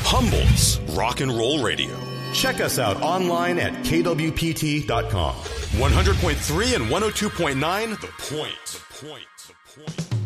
Humboldt's Rock and Roll Radio. Check us out online at kwpt.com. 100.3 and 102.9, The Point.